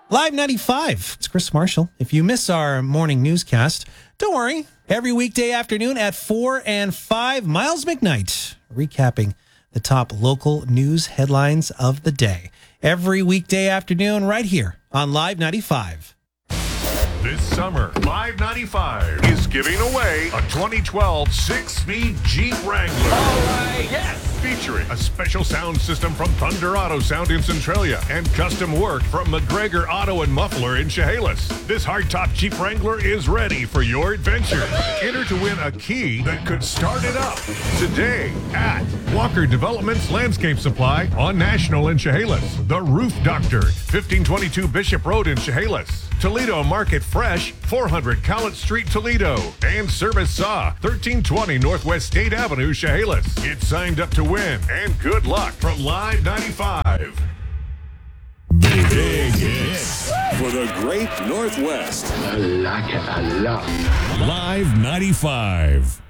Live 95. It's Chris Marshall. If you miss our morning newscast, don't worry. Every weekday afternoon at 4 and 5, Miles McKnight recapping the top local news headlines of the day. Every weekday afternoon right here on Live 95. This summer, Live 95 is giving away a 2012 six-speed Jeep Wrangler. All right, yes! Featuring a special sound system from Thunder Auto Sound in Centralia and custom work from McGregor Auto and Muffler in Chehalis. This hardtop Jeep Wrangler is ready for your adventure. Enter to win a key that could start it up today at Walker Developments Landscape Supply on National in Chehalis. The Roof Doctor, 1522 Bishop Road in Chehalis. Toledo Market Fresh, 400 Collett Street, Toledo. And Service Saw, 1320 Northwest State Avenue, Chehalis. Get signed up to win, and good luck from Live 95. Big hits for the Great Northwest. I like it a lot. Live 95.